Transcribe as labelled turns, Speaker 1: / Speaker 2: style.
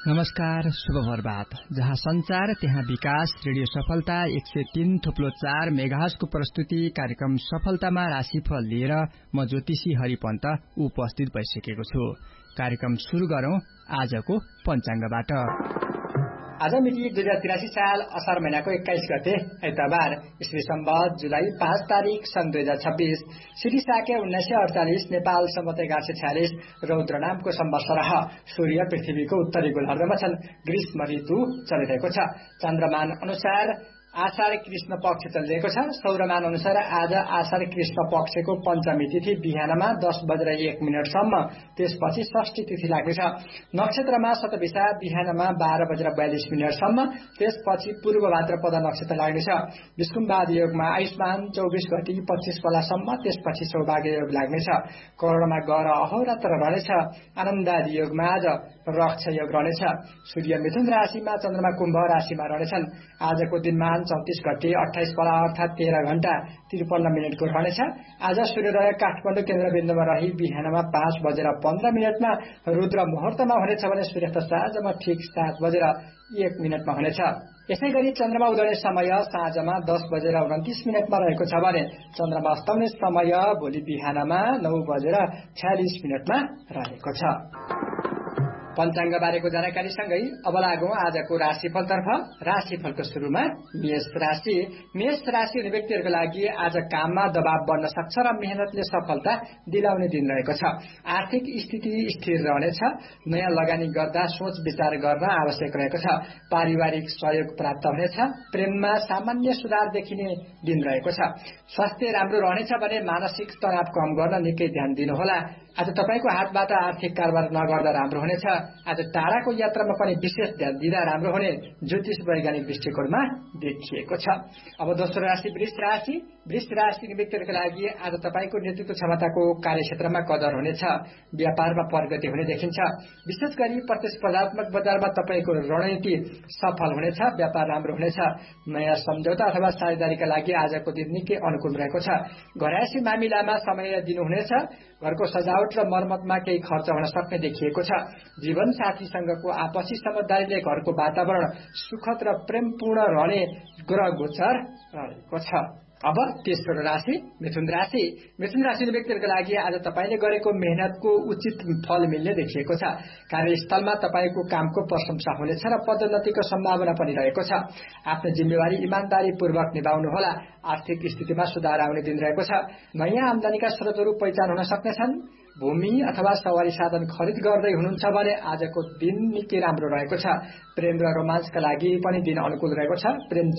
Speaker 1: नमस्कार, शुभ प्रभात। जहाँ संचार त्यहाँ विकास। रेडियो सफलता 103.4 मेगाहर्जको प्रस्तुति कार्यक्रम सफलतामा राशिफल लिएर म ज्योतिषी हरिपन्त उपस्थित भइसकेको छु। कार्यक्रम शुरू गरौं आजको पञ्चाङ्गबाट। आज मिति 2083 साल असार महिनाको 21 गते आइतबार, ईस्वी सम्वत जुलाई 5 तारिक सन् 2026, श्री शाक्य 1948, नेपाल सम्वत 1146 रौद्र नामको सम्वत्सर। सूर्य पृथ्वीको उत्तरी गोलार्धमा छन्। ग्रीष्म ऋतु चलिरहेको छ। चन्द्रमान अनुसार आषाढ कृष्ण पक्ष चलिरहेको छ। सौरमान अनुसार आज आषाढ कृष्ण पक्षको पञ्चमी तिथि बिहानमा 10:01 सम्म, त्यसपछि षष्ठी तिथि लाग्नेछ। नक्षत्रमा शतभिषा बिहानमा 12:42 सम्म, त्यसपछि पूर्व भाद्रपद नक्षत्र लाग्नेछ। विष्णुवाद योगमा आयुष्मान 24 घटी 25 बेलासम्म, त्यसपछि सौभाग्य योग लाग्नेछ। करोडमा गह्र अहोरात्र रहनेछ। आनन्दादि योगमा आज रक्ष योग रहनेछ। सूर्य मिथुन राशिमा, चन्द्रमा कुम्भ राशिमा रहनेछन्। आजको दिनमा 34 घटी 28 बेला अर्थात 13 घण्टा 53 मिनटको रहनेछ। आज सूर्योदय काठमाडौँ केन्द्रबिन्दुमा रही बिहानमा 5:15 रुद्र मुहूर्तमा हुनेछ भने सूर्यास्त साँझमा ठिक 7:01 हुनेछ। यसै गरी चन्द्रमा उदय समय साँझमा 10:29 रहेको छ भने चन्द्रमा अस्ताउने समय भोलि बिहानमा 9:46 रहेको छ। पञ्चाङ्ग बारेको जानकारी सँगै अब लागौं आजको राशिफलतर्फ। राशिफलको सुरुमा मेष राशि। मेष राशि हुने व्यक्तिहरूको लागि आज काममा दबाव बढ्न सक्छ र मेहनतले सफलता दिलाउने दिन रहेको छ। आर्थिक स्थिति स्थिर रहनेछ। नयाँ लगानी गर्दा सोच विचार गर्न आवश्यक रहेको छ। पारिवारिक सहयोग प्राप्त हुनेछ। प्रेममा सामान्य सुधार देखिने दिन रहेको छ। स्वास्थ्य राम्रो रहनेछ भने मानसिक तनाव कम गर्न निकै ध्यान दिनुहोला। आज तपाईको हातबाट आर्थिक कारोबार नगर्दा राम्रो हुनेछ। आज टाढाको यात्रामा पनि विशेष ध्यान दिँदा राम्रो हुने ज्योतिष वैज्ञानिक दृष्टिकोणमा देखिएको छ। अब दोस्रो राशि वृष राशि। वृष राशि व्यक्तिहरूको लागि आज तपाईको नेतृत्व क्षमताको कार्यक्षेत्रमा कदर हुनेछ। व्यापारमा प्रगति हुने देखिन्छ। विशेष गरी प्रतिस्पर्धात्मक बजारमा तपाईको रणनीति सफल हुनेछ। व्यापार राम्रो हुनेछ। नयाँ सम्झौता अथवा साझेदारीका लागि आजको दिन निकै अनुकूल रहेको छ। घरयासी मामिलामा समय दिनुहुनेछ। घरको सजावट र मर्मतमा केही खर्च हुन सक्ने देखिएको छ। जीवन साथीसँगको आपसी समझदारीले घरको वातावरण सुखद र प्रेमपूर्ण रहने ग्रह गोचर रहेको छ। अब तेस्रो राशि मिथुन राशि। मिथुन राशि व्यक्तिहरूको लागि आज तपाईले गरेको मेहनतको उचित फल मिल्ने देखिएको छ। कार्यस्थलमा तपाईको कामको प्रशंसा हुनेछ र पदोन्नतिको सम्भावना पनि रहेको छ। आफ्नो जिम्मेवारी इमानदारी पूर्वक निभाउनुहोला। आर्थिक स्थितिमा सुधार आउने दिन रहेको छ। नयाँ आमदानीका स्रोतहरू पहिचान हुन सक्नेछन्। भूमि अथवा सवारी साधन खरिद गर्दै हुनुहुन्छ भने आजको दिन निकै राम्रो रहेको छ। प्रेम र रोमान्सका लागि पनि दिन अनुकूल रहेको छ। प्रेम